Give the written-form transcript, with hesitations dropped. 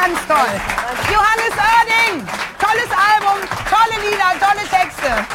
ganz toll. Johannes Oerding, tolles Album, tolle Lieder, tolle Texte.